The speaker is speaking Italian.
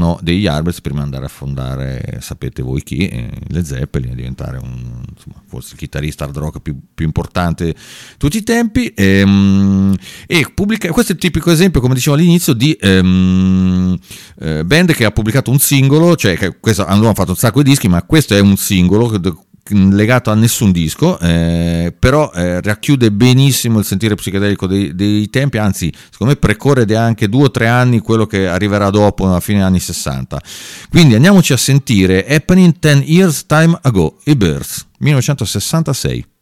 erano degli Yardbirds prima di andare a fondare, sapete voi chi, le Zeppelin, a diventare forse il chitarrista hard rock più importante di tutti i tempi, e pubblica. Questo è il tipico esempio, come dicevo all'inizio, di band che ha pubblicato un singolo, cioè che hanno fatto un sacco di dischi, ma questo è un singolo legato a nessun disco, però racchiude benissimo il sentire psichedelico dei tempi, anzi secondo me precorre anche 2 o 3 anni quello che arriverà dopo, a fine anni 60. Quindi andiamoci a sentire Happening 10 Years Time Ago, i Birds, 1966.